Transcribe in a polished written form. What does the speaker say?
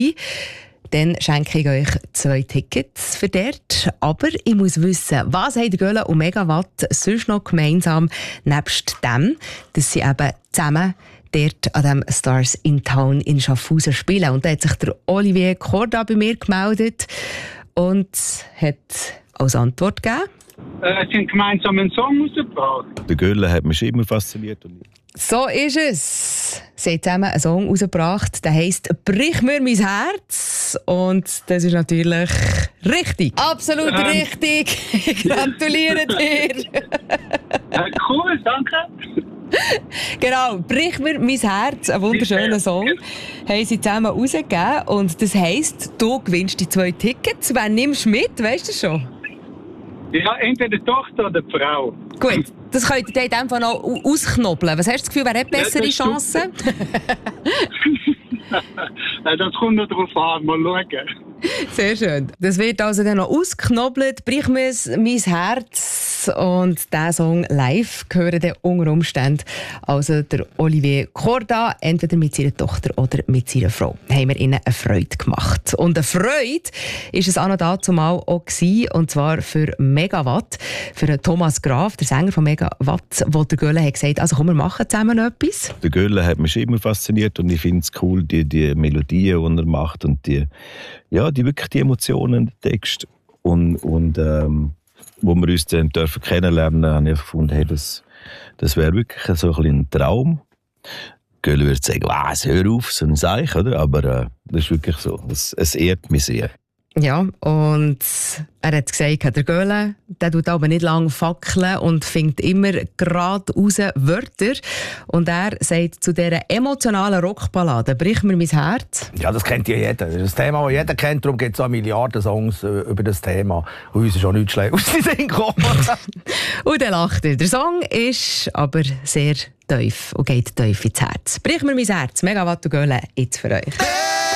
Dann schenke ich euch 2 Tickets für dort. Aber ich muss wissen, was haben Göhle und Megawatt sonst noch gemeinsam, nebst dem, dass sie eben zusammen dort an dem Stars in Town in Schaffhausen spielen. Und da hat sich der Olivier Korda bei mir gemeldet und hat als Antwort gegeben: Sie haben gemeinsam einen Song rausgebracht. Der Göhle hat mich immer fasziniert. So ist es. Sie haben zusammen einen Song rausgebracht, der heisst «Brich mir mein Herz». Und das ist natürlich richtig. Absolut richtig. Ich gratuliere dir. Cool, danke. Genau, «Brich mir mein Herz», ein wunderschöner Song, haben sie zusammen rausgegeben. Und das heisst, du gewinnst die 2 Tickets. Wen nimmst du mit, weißt du schon? Ja, entweder die Tochter oder die Frau. Gut, das könnt ihr in diesem Fall noch ausknobeln. Was hast du das Gefühl, wer hat bessere Chancen? Das kommt noch drauf an, mal schauen. Sehr schön. Das wird also dann noch ausknobelt. «Brich mir mein Herz». Und diesen Song live gehören dann unter Umständen also der Olivier Korda, entweder mit seiner Tochter oder mit seiner Frau. Haben wir ihnen eine Freude gemacht. Und eine Freude war es auch noch dazumal auch gewesen, und zwar für Megawatt, für Thomas Graf, der Sänger von Megawatt, wo der Göhle hat gesagt, also komm, wir machen zusammen etwas. Der Göhle hat mich immer fasziniert und ich finde es cool, die Melodien, die er macht und die wirklich die Emotionen, den Text und wo wir uns dann dürfen kennenlernen, habe ich gefunden, hey, das wäre wirklich so ein Traum. Göhle würde sagen, was, hör auf, so ein Seich, oder? Aber das ist wirklich so, es ehrt mich sehr. Ja, und er hat gesagt, der Göhle, der tut aber nicht lange fackeln und findet immer gerade raus Wörter. Und er sagt zu dieser emotionalen Rockballade, «Brich mir mein Herz». Ja, das kennt ja jeder. Das ist ein Thema, das jeder kennt, darum gibt es auch Milliarden Songs über das Thema. Und uns ist auch nichts schlecht aus den Sinn gekommen. Und dann lacht er. Der Song ist aber sehr tief und geht tief ins Herz. «Brich mir mein Herz», Megawatt und Göhle, jetzt für euch.